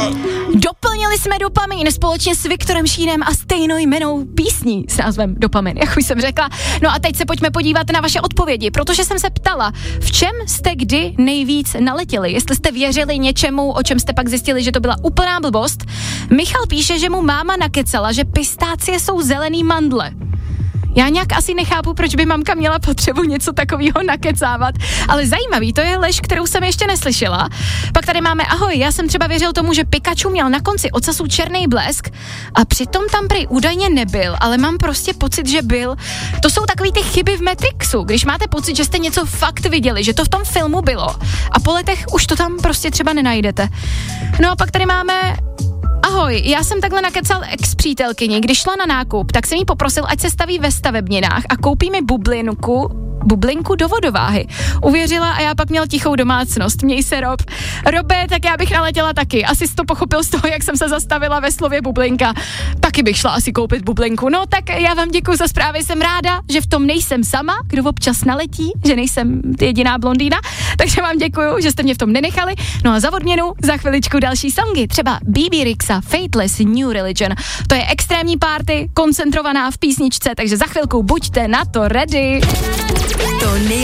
Doplnili jsme dopamin společně s Viktorem Šínem a stejnojmennou písní s názvem Dopamin, jak už jsem řekla. No a teď se pojďme podívat na vaše odpovědi, protože jsem se ptala, v čem jste kdy nejvíc naletěli, jestli jste věřili něčemu, o čem jste pak zjistili, že to byla úplná blbost. Michal píše, že mu máma nakecala, že pistácie jsou zelený mandle. Já nějak asi nechápu, proč by mamka měla potřebu něco takového nakecávat, ale zajímavý, to je lež, kterou jsem ještě neslyšela. Pak tady máme, ahoj, já jsem třeba věřil tomu, že Pikachu měl na konci ocasu černý blesk a přitom tam prej údajně nebyl, ale mám prostě pocit, že byl. To jsou takový ty chyby v Matrixu, když máte pocit, že jste něco fakt viděli, že to v tom filmu bylo a po letech už to tam prostě třeba nenajdete. No a pak tady máme... Ahoj, já jsem takhle nakecal ex-přítelkyni, když šla na nákup, tak jsem jí poprosil, ať se staví ve stavebninách a koupí mi bublinku do vodováhy. Uvěřila a já pak měl tichou domácnost. Měj se, Rob. Robe, tak já bych naletěla taky. Asi jsi to pochopil z toho, jak jsem se zastavila ve slově bublinka. Taky bych šla asi koupit bublinku. No tak já vám děkuji za zprávy. Jsem ráda, že v tom nejsem sama, kdo občas naletí, že nejsem jediná blondýna. Takže vám děkuji, že jste mě v tom nenechali. No a za odměnu za chviličku další songy. Třeba BB Rexa, Fateless, New Religion. To je extrémní party, koncentrovaná v písničce, takže za chvilku buďte na to ready. To